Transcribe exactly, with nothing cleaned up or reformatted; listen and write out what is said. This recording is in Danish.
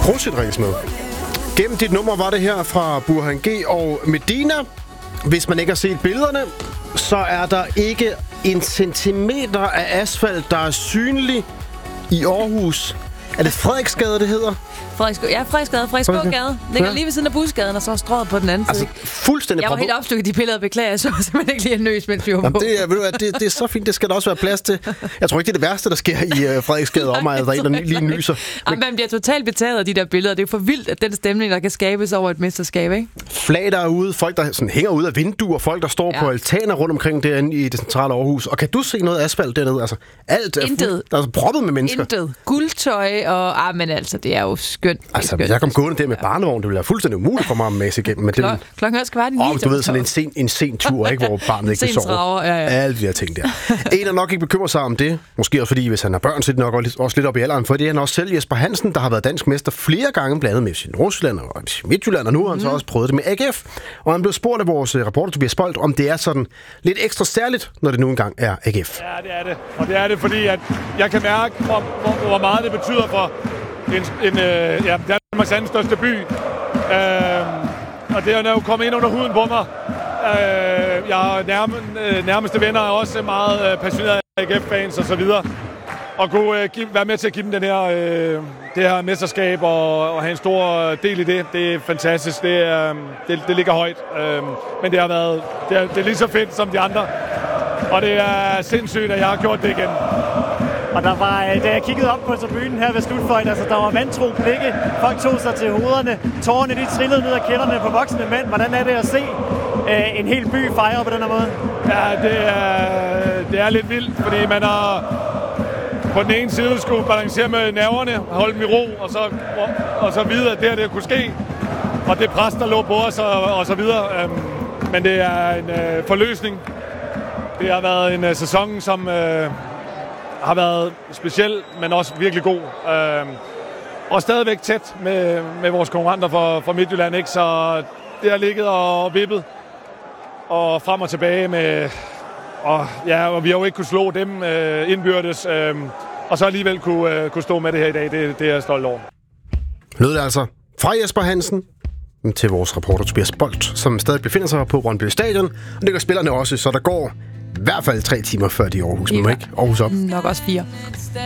Crucial-drinks med. Gennem dit nummer var det her fra Burhan G og Medina. Hvis man ikke har set billederne, så er der ikke en centimeter af asfalt, der er synlig i Aarhus. Er det Frederiksgade, det hedder? Frederiksgade, ja, Frederiksgade, Frederiksgade. Ligger ja. lige ved siden af Busgaden, og så er strøget på den anden side. Altså, fuldstændig. Jeg var helt opstykket de billeder, beklager jeg, så simpelthen ikke lige en nøs, mens vi var på. Det er, ved du hvad, det, det er så fint, det skal der også være plads til. Jeg tror ikke, det er det værste, der sker i uh, Frederiksgade om mig, at der er en, der lige nyser. Men man bliver totalt betaget af de der billeder. Det er jo for vildt, at den stemning, der kan skabes over et mesterskab, ikke? Flag der er ude, folk, der sådan hænger ud af vinduer, folk, der står ja. på altaner rundt omkring derinde i det centrale Aarhus. Og kan du se noget asfalt dernede? Altså, alt er fuld, der er proppet med mennesker. Intet. Guldtøj og... Ah, men altså, det er jo skønt. Altså, hvis jeg kom gående der med barnevogn, det ville være fuldstændig umuligt for mig at masse igennem. Men det Klok- klokken skal være de ni. Du ved, sådan en sen, en sen tur, ikke, hvor barnet ikke kan sove. Traver, ja, ja. Alle de der ting der. En er nok ikke bekymrer sig om det. Måske også fordi, hvis han har børn, så er det nok også lidt op i alderen. For det er han også selv, Jesper Hansen, der har været dansk mester flere gange, blandt andet med sin Nordsjælland og Midtjylland, og nu har han mm. så også prøvet det med A G F. Og han blev spurgt af vores reporter, Tobias Bolt, om det er sådan lidt ekstra særligt, når det nu engang er A G F. Ja, det er det. Og det er det, fordi at jeg kan mærke, hvor, hvor, hvor meget det betyder for en, en øh, ja, Danmarks anden største by. Øh, og det er jo kommet ind under huden på mig. Øh, jeg har nærme, øh, nærmeste venner er også meget øh, passionerede A G F-fans og så videre. Og kunne øh, give, være med til at give dem den her, øh, det her mesterskab og, og have en stor del i det, det er fantastisk. Det, øh, det, det ligger højt. Øh, men det har været det er, det er lige så fedt som de andre. Og det er sindssygt, at jeg har gjort det igen. Og der var, da jeg kiggede op på tribunen her ved slutfløjten, altså der var vantro blikke, folk tog sig til hovederne, tårerne de trillede ned ad kinderne på voksne mænd. Hvordan er det at se øh, en hel by fejre på den her måde? Ja, det er, det er lidt vildt, fordi man har på den ene side skulle balancere med nerverne, holde dem i ro, og så, og, og så vide, at det her det kunne ske. Og det pres, der lå på os, og, og så videre. Øhm, men det er en øh, forløsning. Det har været en øh, sæson, som... Øh, har været speciel, men også virkelig god. Øh, og stadigvæk tæt med, med vores konkurrenter fra, fra Midtjylland, ikke? Så det har ligget og vippet og frem og tilbage med... Og, ja, og vi har jo ikke kunne slå dem øh, indbyrdes, øh, og så alligevel kunne, øh, kunne stå med det her i dag. Det, det er jeg stolt over. Lød det altså fra Jesper Hansen til vores reporter Tobias Bolt, som stadig befinder sig på Brøndby Stadion. Og det gør spillerne også, så der går i hvert fald tre timer før de i Aarhus. Men må ikke Aarhus op. Nok også fire.